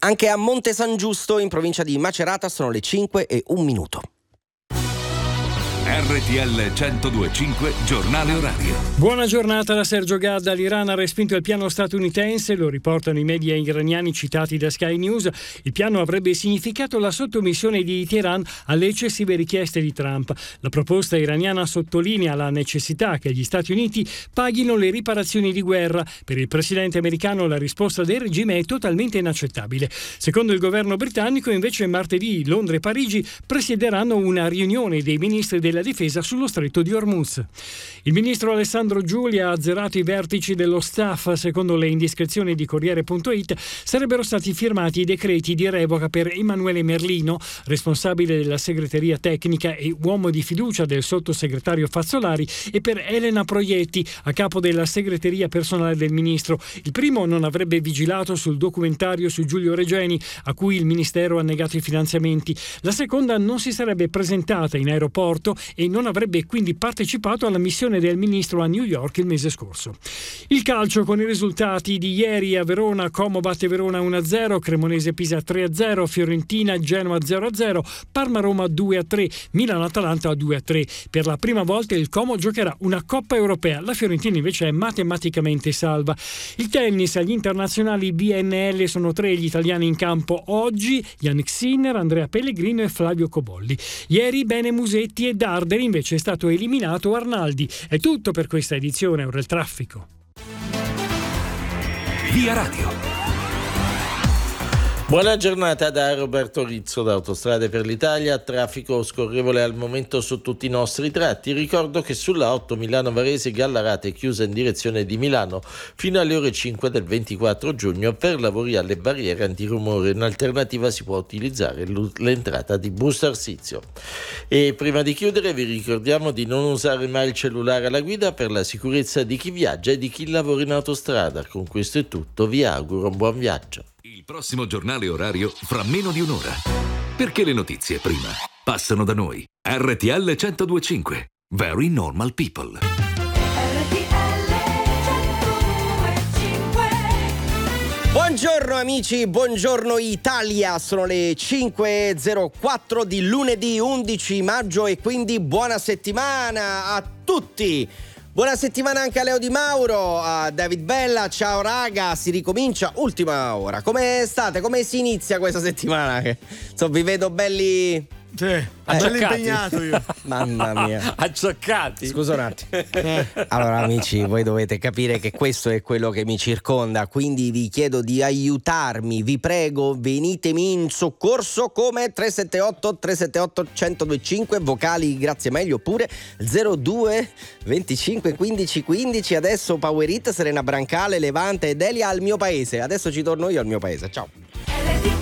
Anche a Monte San Giusto, in provincia di Macerata, sono le 5:01. RTL 102.5 Giornale Orario. Buona giornata da Sergio Gadda. L'Iran ha respinto il piano statunitense, lo riportano i media iraniani citati da Sky News. Il piano avrebbe significato la sottomissione di Teheran alle eccessive richieste di Trump. La proposta iraniana sottolinea la necessità che gli Stati Uniti paghino le riparazioni di guerra. Per il presidente americano la risposta del regime è totalmente inaccettabile. Secondo il governo britannico, invece, martedì Londra e Parigi presiederanno una riunione dei ministri della difesa sullo stretto di Hormuz. Il ministro Alessandro Giulia ha azzerato i vertici dello staff. Secondo le indiscrezioni di Corriere.it sarebbero stati firmati i decreti di revoca per Emanuele Merlino, responsabile della segreteria tecnica e uomo di fiducia del sottosegretario Fazzolari, e per Elena Proietti, a capo della segreteria personale del ministro. Il primo non avrebbe vigilato sul documentario su Giulio Regeni, a cui il ministero ha negato i finanziamenti. La seconda non si sarebbe presentata in aeroporto e non avrebbe quindi partecipato alla missione del ministro a New York il mese scorso. Il calcio con i risultati di ieri: a Verona Como batte Verona 1-0, Cremonese Pisa 3-0, Fiorentina Genoa 0-0, Parma Roma 2-3, Milano Atalanta 2-3. Per la prima volta il Como giocherà una Coppa Europea, la Fiorentina invece è matematicamente salva. Il tennis: agli internazionali BNL sono 3 gli italiani in campo oggi: Yannick Sinner, Andrea Pellegrino e Flavio Cobolli. Ieri bene Musetti e Darderi, invece è stato eliminato Arnaldi. È tutto per questa edizione. Ora il traffico. Via Radio. Buona giornata da Roberto Rizzo da Autostrade per l'Italia. Traffico scorrevole al momento su tutti i nostri tratti. Ricordo che sulla 8 Milano-Varese Gallarate è chiusa in direzione di Milano fino alle ore 5 del 24 giugno per lavori alle barriere antirumore. In alternativa si può utilizzare l'entrata di Busto Arsizio. E prima di chiudere vi ricordiamo di non usare mai il cellulare alla guida per la sicurezza di chi viaggia e di chi lavora in autostrada. Con questo è tutto, vi auguro un buon viaggio. Il prossimo giornale orario fra meno di un'ora. Perché le notizie prima passano da noi. RTL 102.5. Very normal people. Buongiorno amici, buongiorno Italia, sono le 5:04 di lunedì 11 maggio e quindi buona settimana a tutti. Buona settimana anche a Leo Di Mauro, a David Bella, ciao raga, si ricomincia, ultima ora. Come state? Come si inizia questa settimana? Vi vedo belli... Sì, bello impegnato io. Mamma mia. Accioccati. Scusa un attimo. Allora amici, voi dovete capire che questo è quello che mi circonda, quindi vi chiedo di aiutarmi, vi prego, venitemi in soccorso come 378 1025, vocali grazie meglio, oppure 02 25 15 15. Adesso Power It, Serena Brancale, Levante ed Elia al mio paese. Adesso ci torno io al mio paese, ciao.